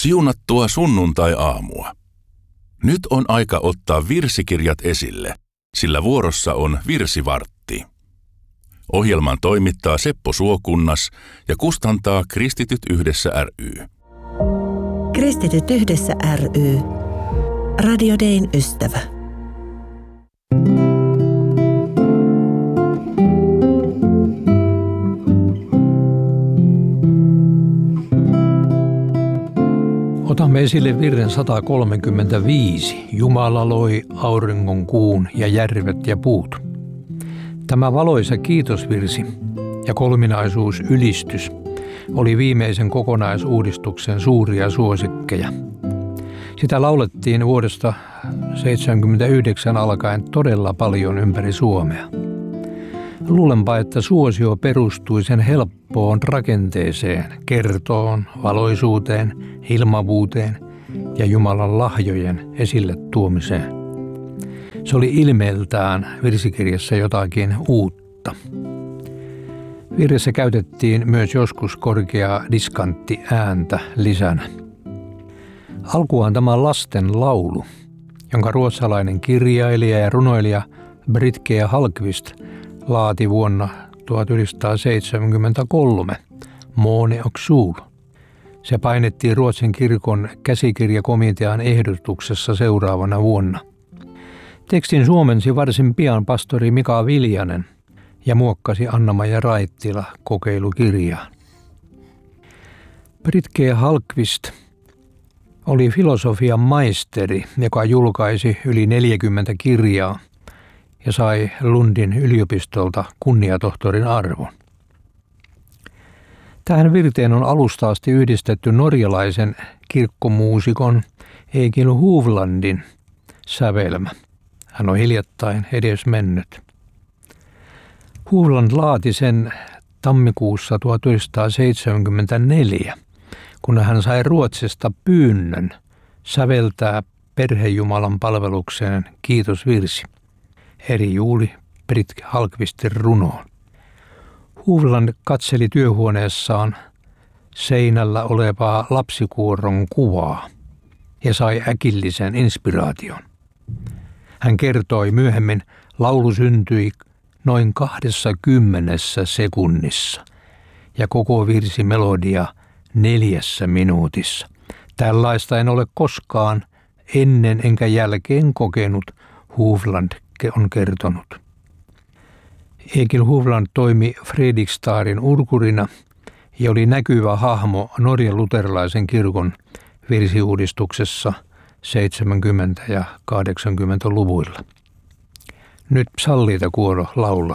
Siunattua sunnuntai-aamua. Nyt on aika ottaa virsikirjat esille, sillä vuorossa on virsivartti. Ohjelman toimittaa Seppo Suokunnas ja kustantaa Kristityt yhdessä ry. Kristityt yhdessä ry. Radio Dayn ystävä. Otamme esille virren 135. Jumala loi auringon, kuun ja järvet ja puut. Tämä valoisa kiitosvirsi ja kolminaisuusylistys oli viimeisen kokonaisuudistuksen suuria suosikkeja. Sitä laulettiin vuodesta 1979 alkaen todella paljon ympäri Suomea. Luulenpa, että suosio perustui sen helppoon rakenteeseen, kertoon, valoisuuteen, ilmavuuteen ja Jumalan lahjojen esille tuomiseen. Se oli ilmeeltään virsikirjassa jotakin uutta. Virressä käytettiin myös joskus korkeaa diskantti ääntä lisänä. Alkuaan tämä lasten laulu, jonka ruotsalainen kirjailija ja runoilija Britke Hallqvist laati vuonna 1973, Måne och sol. Se painettiin Ruotsin kirkon käsikirjakomitean ehdotuksessa seuraavana vuonna. Tekstin suomensi varsin pian pastori Mika Viljanen ja muokkasi Anna-Maija Raittila kokeilukirjaan. Britke Hallqvist oli filosofian maisteri, joka julkaisi yli 40 kirjaa ja sai Lundin yliopistolta kunniatohtorin arvon. Tähän virteen on alusta asti yhdistetty norjalaisen kirkkomuusikon Egil Hovlandin sävelmä. Hän on hiljattain edesmennyt. Hovland laati sen tammikuussa 1974, kun hän sai Ruotsista pyynnön säveltää perhejumalan palvelukseen kiitosvirsi eri Juuli Britke Hallqvistin runoon. Hovland katseli työhuoneessaan seinällä olevaa lapsikuoron kuvaa ja sai äkillisen inspiraation. Hän kertoi myöhemmin, laulu syntyi noin 20 sekunnissa ja koko virsimelodia 4 minuutissa. Tällaista en ole koskaan ennen enkä jälkeen kokenut, Hovland on kertonut. Egil Hovland toimi Fredrikstadin urkurina ja oli näkyvä hahmo Norjan luterilaisen kirkon virsiuudistuksessa 70- ja 80-luvuilla. Nyt psalliitakuoro laulaa.